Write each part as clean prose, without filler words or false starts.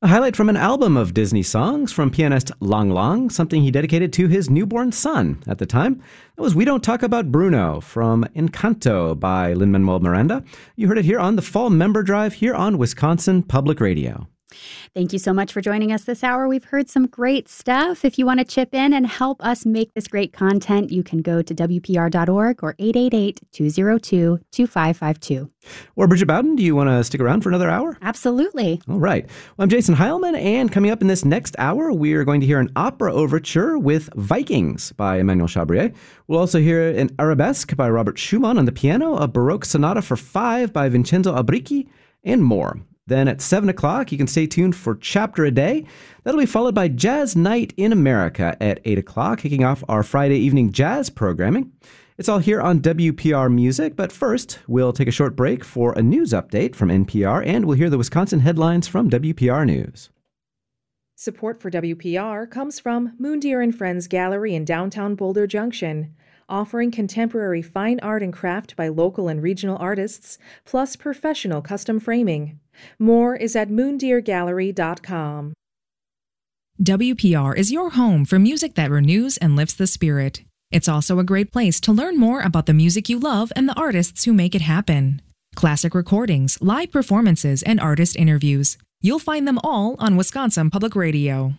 A highlight from an album of Disney songs from pianist Lang Lang, something he dedicated to his newborn son at the time. That was We Don't Talk About Bruno from Encanto by Lin-Manuel Miranda. You heard it here on the Fall Member Drive here on Wisconsin Public Radio. Thank you so much for joining us this hour. We've heard some great stuff. If you want to chip in and help us make this great content, you can go to WPR.org or 888-202-2552. Or Bridget Bowden, do you want to stick around for another hour? Absolutely. All right. Well, I'm Jason Heilman, and coming up in this next hour, we're going to hear an opera overture with Vikings by Emmanuel Chabrier. We'll also hear an arabesque by Robert Schumann on the piano, a Baroque sonata for 5 by Vincenzo Abricchi, and more. Then at 7 o'clock, you can stay tuned for Chapter a Day. That'll be followed by Jazz Night in America at 8 o'clock, kicking off our Friday evening jazz programming. It's all here on WPR Music, but first, we'll take a short break for a news update from NPR, and we'll hear the Wisconsin headlines from WPR News. Support for WPR comes from Moondeer and Friends Gallery in downtown Boulder Junction, offering contemporary fine art and craft by local and regional artists, plus professional custom framing. More is at moondeergallery.com. WPR is your home for music that renews and lifts the spirit. It's also a great place to learn more about the music you love and the artists who make it happen. Classic recordings, live performances, and artist interviews. You'll find them all on Wisconsin Public Radio.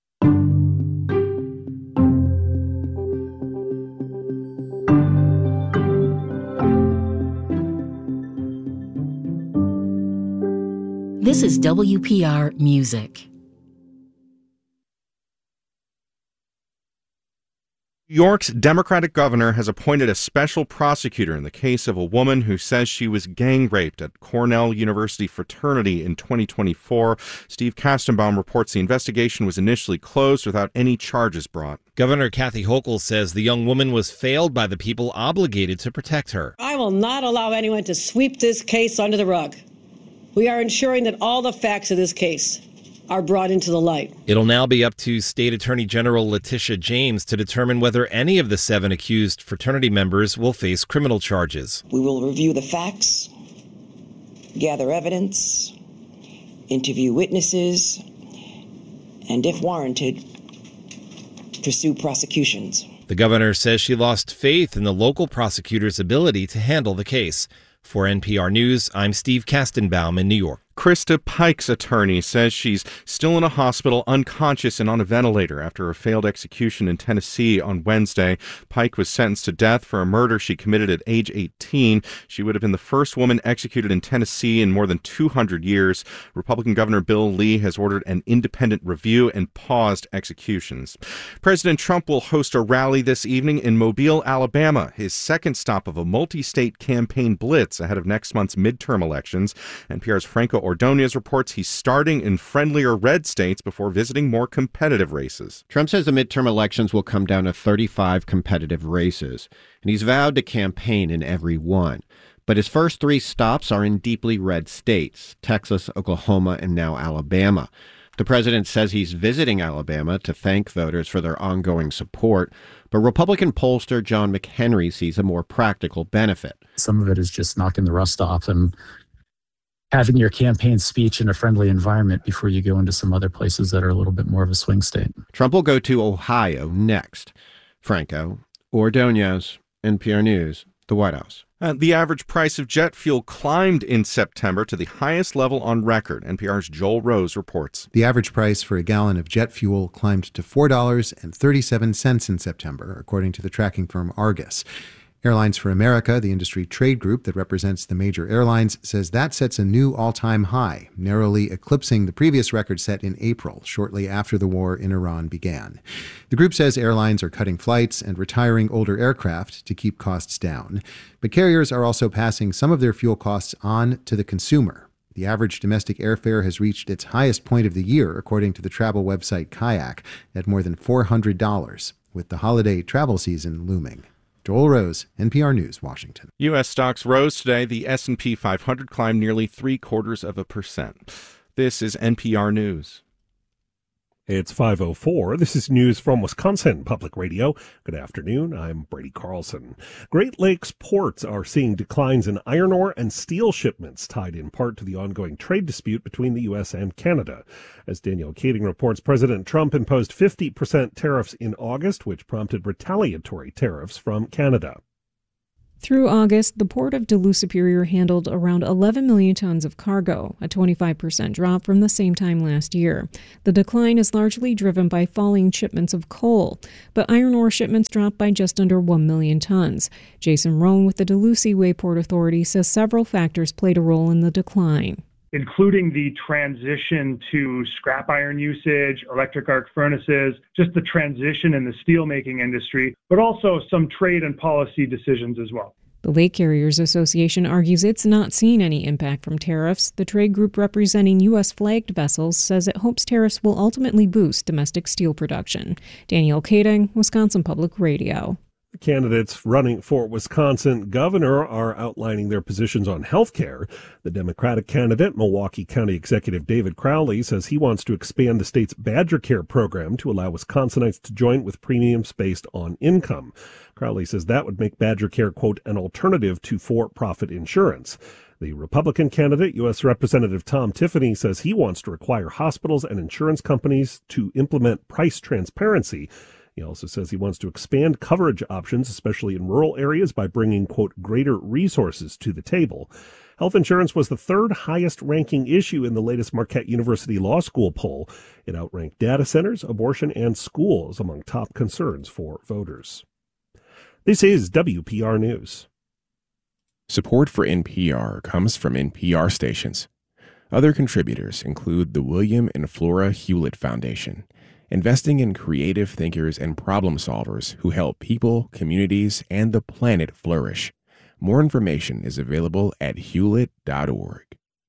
This is WPR Music. New York's Democratic governor has appointed a special prosecutor in the case of a woman who says she was gang raped at Cornell University fraternity in 2024. Steve Kastenbaum reports the investigation was initially closed without any charges brought. Governor Kathy Hochul says the young woman was failed by the people obligated to protect her. I will not allow anyone to sweep this case under the rug. We are ensuring that all the facts of this case are brought into the light. It'll now be up to State Attorney General Letitia James to determine whether any of the 7 accused fraternity members will face criminal charges. We will review the facts, gather evidence, interview witnesses, and if warranted, pursue prosecutions. The governor says she lost faith in the local prosecutor's ability to handle the case. For NPR News, I'm Steve Kastenbaum in New York. Krista Pike's attorney says she's still in a hospital, unconscious and on a ventilator after a failed execution in Tennessee on Wednesday. Pike was sentenced to death for a murder she committed at age 18. She would have been the first woman executed in Tennessee in more than 200 years. Republican Governor Bill Lee has ordered an independent review and paused executions. President Trump will host a rally this evening in Mobile, Alabama, his second stop of a multi-state campaign blitz ahead of next month's midterm elections. NPR's Franco Ordonez reports he's starting in friendlier red states before visiting more competitive races. Trump says the midterm elections will come down to 35 competitive races, and he's vowed to campaign in every one. But his first 3 stops are in deeply red states, Texas, Oklahoma, and now Alabama. The president says he's visiting Alabama to thank voters for their ongoing support, but Republican pollster John McHenry sees a more practical benefit. Some of it is just knocking the rust off and having your campaign speech in a friendly environment before you go into some other places that are a little bit more of a swing state. Trump will go to Ohio next. Franco Ordonez, NPR News, the White House. The average price of jet fuel climbed in September to the highest level on record. NPR's Joel Rose reports. The average price for a gallon of jet fuel climbed to $4.37 in September, according to the tracking firm Argus. Airlines for America, the industry trade group that represents the major airlines, says that sets a new all-time high, narrowly eclipsing the previous record set in April, shortly after the war in Iran began. The group says airlines are cutting flights and retiring older aircraft to keep costs down. But carriers are also passing some of their fuel costs on to the consumer. The average domestic airfare has reached its highest point of the year, according to the travel website Kayak, at more than $400, with the holiday travel season looming. Joel Rose, NPR News, Washington. U.S. stocks rose today. The S&P 500 climbed nearly 0.75%. This is NPR News. It's 5:04. This is news from Wisconsin Public Radio. Good afternoon. I'm Brady Carlson. Great Lakes ports are seeing declines in iron ore and steel shipments, tied in part to the ongoing trade dispute between the U.S. and Canada. As Danielle Kading reports, President Trump imposed 50% tariffs in August, which prompted retaliatory tariffs from Canada. Through August, the Port of Duluth-Superior handled around 11 million tons of cargo, a 25% drop from the same time last year. The decline is largely driven by falling shipments of coal, but iron ore shipments dropped by just under 1 million tons. Jason Roan with the Duluth Seaway Port Authority says several factors played a role in the decline, including the transition to scrap iron usage, electric arc furnaces, just the transition in the steelmaking industry, but also some trade and policy decisions as well. The Lake Carriers Association argues it's not seen any impact from tariffs. The trade group representing U.S.-flagged vessels says it hopes tariffs will ultimately boost domestic steel production. Danielle Kading, Wisconsin Public Radio. Candidates running for Wisconsin governor are outlining their positions on health care. The Democratic candidate, Milwaukee County Executive David Crowley, says he wants to expand the state's Badger Care program to allow Wisconsinites to join with premiums based on income. Crowley says that would make Badger Care, quote, an alternative to for-profit insurance. The Republican candidate, U.S. Representative Tom Tiffany, says he wants to require hospitals and insurance companies to implement price transparency. He also says he wants to expand coverage options, especially in rural areas, by bringing, quote, greater resources to the table. Health insurance was the third highest ranking issue in the latest Marquette University Law School poll. It outranked data centers, abortion, and schools among top concerns for voters. This is WPR News. Support for NPR comes from NPR stations. Other contributors include the William and Flora Hewlett Foundation, investing in creative thinkers and problem solvers who help people, communities, and the planet flourish. More information is available at hewlett.org.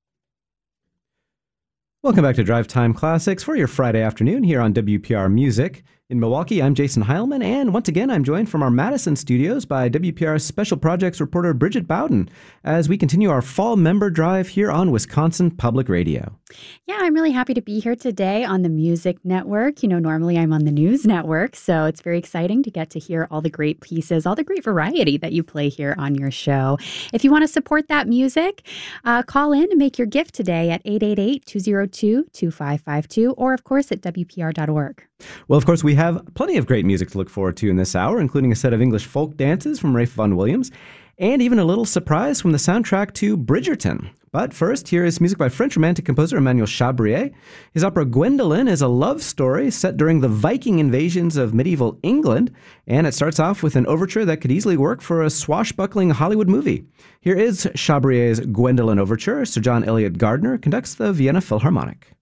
Welcome back to Drive Time Classics for your Friday afternoon here on WPR Music. In Milwaukee, I'm Jason Heilman, and once again, I'm joined from our Madison studios by WPR Special Projects reporter Bridget Bowden as we continue our fall member drive here on Wisconsin Public Radio. Yeah, I'm really happy to be here today on the Music Network. You know, normally I'm on the News Network, so it's very exciting to get to hear all the great pieces, all the great variety that you play here on your show. If you want to support that music, call in and make your gift today at 888-202-2552 or, of course, at WPR.org. Well, of course, we have plenty of great music to look forward to in this hour, including a set of English folk dances from Rafe Vaughan Williams, and even a little surprise from the soundtrack to Bridgerton. But first, here is music by French Romantic composer Emmanuel Chabrier. His opera Gwendolen is a love story set during the Viking invasions of medieval England, and it starts off with an overture that could easily work for a swashbuckling Hollywood movie. Here is Chabrier's Gwendolen Overture. Sir John Eliot Gardner conducts the Vienna Philharmonic.